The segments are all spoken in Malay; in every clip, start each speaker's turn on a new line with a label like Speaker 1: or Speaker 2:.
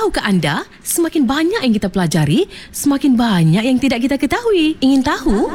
Speaker 1: Tahukah anda, semakin banyak yang kita pelajari, semakin banyak yang tidak kita ketahui. Ingin tahu?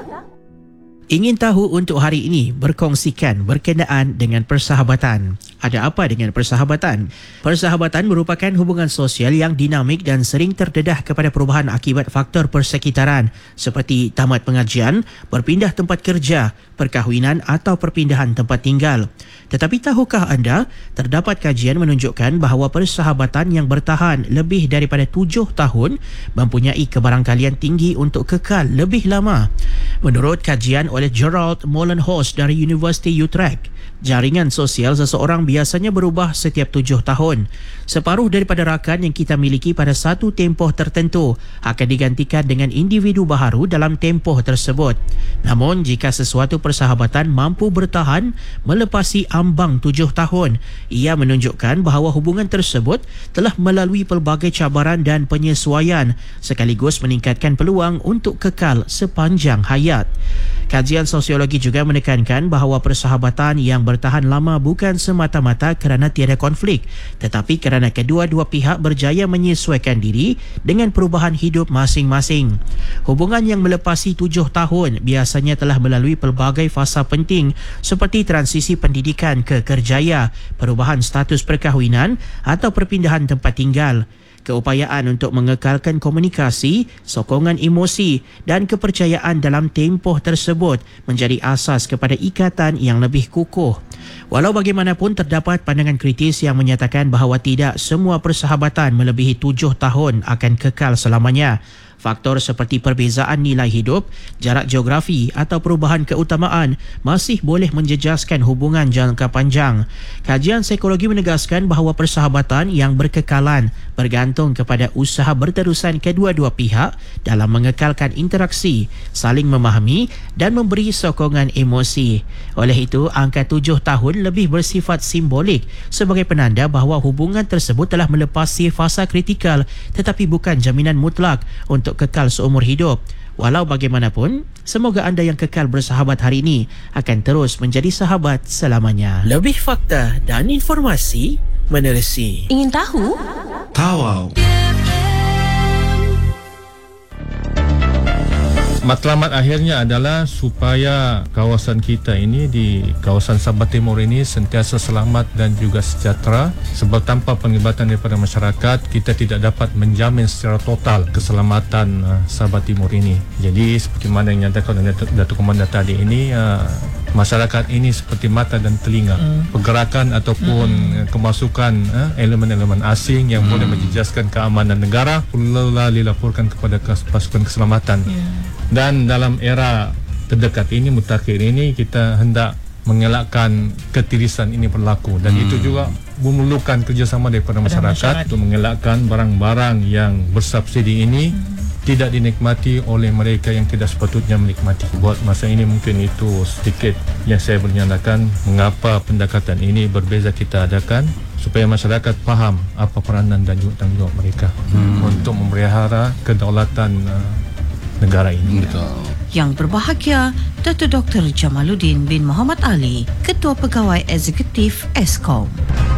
Speaker 2: Ingin tahu untuk hari ini berkongsikan berkenaan dengan persahabatan. Ada apa dengan persahabatan? Persahabatan merupakan hubungan sosial yang dinamik dan sering terdedah kepada perubahan akibat faktor persekitaran seperti tamat pengajian, berpindah tempat kerja, perkahwinan atau perpindahan tempat tinggal. Tetapi tahukah anda, terdapat kajian menunjukkan bahawa persahabatan yang bertahan lebih daripada 7 tahun mempunyai kebarangkalian tinggi untuk kekal lebih lama. Menurut kajian oleh Gerald Molenhouse dari University Utrecht, jaringan sosial seseorang biasanya berubah setiap 7 tahun. Separuh daripada rakan yang kita miliki pada satu tempoh tertentu akan digantikan dengan individu baharu dalam tempoh tersebut. Namun, jika sesuatu persahabatan mampu bertahan melepasi ambang 7 tahun, ia menunjukkan bahawa hubungan tersebut telah melalui pelbagai cabaran dan penyesuaian sekaligus meningkatkan peluang untuk kekal sepanjang hayat. Kajian sosiologi juga menekankan bahawa persahabatan yang bertahan lama bukan semata-mata kerana tiada konflik, tetapi kerana kedua-dua pihak berjaya menyesuaikan diri dengan perubahan hidup masing-masing. Hubungan yang melepasi 7 tahun biasanya telah melalui pelbagai fasa penting seperti transisi pendidikan ke kerjaya, perubahan status perkahwinan atau perpindahan tempat tinggal. Keupayaan untuk mengekalkan komunikasi, sokongan emosi dan kepercayaan dalam tempoh tersebut menjadi asas kepada ikatan yang lebih kukuh. Walau bagaimanapun, terdapat pandangan kritis yang menyatakan bahawa tidak semua persahabatan melebihi 7 tahun akan kekal selamanya. Faktor seperti perbezaan nilai hidup, jarak geografi atau perubahan keutamaan masih boleh menjejaskan hubungan jangka panjang. Kajian psikologi menegaskan bahawa persahabatan yang berkekalan bergantung kepada usaha berterusan kedua-dua pihak dalam mengekalkan interaksi, saling memahami dan memberi sokongan emosi. Oleh itu, angka 7 tahun lebih bersifat simbolik sebagai penanda bahawa hubungan tersebut telah melepasi fasa kritikal tetapi bukan jaminan mutlak untuk kekal seumur hidup. Walau bagaimanapun, semoga anda yang kekal bersahabat hari ini akan terus menjadi sahabat selamanya. Lebih fakta dan informasi menerusi.
Speaker 1: Ingin tahu?
Speaker 3: Tawau.
Speaker 4: Matlamat akhirnya adalah supaya kawasan kita ini di kawasan Sabah Timur ini sentiasa selamat dan juga sejahtera, sebab tanpa penglibatan daripada masyarakat kita tidak dapat menjamin secara total keselamatan Sabah Timur ini. Jadi seperti mana yang nyatakan oleh Datuk Komandan tadi ini, masyarakat ini seperti mata dan telinga. Pergerakan ataupun kemasukan elemen-elemen asing yang boleh menjejaskan keamanan negara perlulah dilaporkan kepada pasukan keselamatan. Dan dalam era terdekat ini, mutakhir ini, kita hendak mengelakkan ketirisan ini berlaku, dan itu juga memerlukan kerjasama daripada masyarakat untuk mengelakkan barang-barang yang bersubsidi ini tidak dinikmati oleh mereka yang tidak sepatutnya menikmati. Buat masa ini mungkin itu sedikit yang saya bernyatakan mengapa pendekatan ini berbeza kita adakan, supaya masyarakat faham apa peranan dan juga tanggungjawab mereka untuk memelihara kedaulatan negara ini.
Speaker 5: Yang berbahagia, Datuk Dr. Jamaluddin bin Muhammad Ali, Ketua Pegawai Eksekutif Eskom.